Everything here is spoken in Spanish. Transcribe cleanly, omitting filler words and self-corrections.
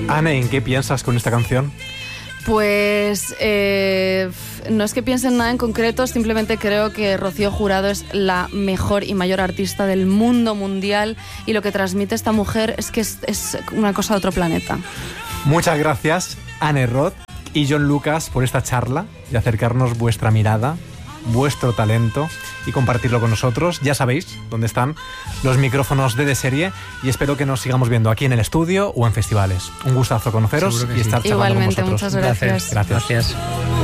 Anne, ¿en qué piensas con esta canción? Pues no es que piense en nada en concreto, simplemente creo que Rocío Jurado es la mejor y mayor artista del mundo mundial, y lo que transmite esta mujer es que es una cosa de otro planeta. Muchas gracias, Anne Roth y John Lucas, por esta charla y acercarnos vuestra mirada, vuestro talento y compartirlo con nosotros. Ya sabéis dónde están los micrófonos de Serie, y espero que nos sigamos viendo aquí en el estudio o en festivales. Un gustazo conoceros y estar charlando con vosotros. Igualmente, muchas gracias. Gracias.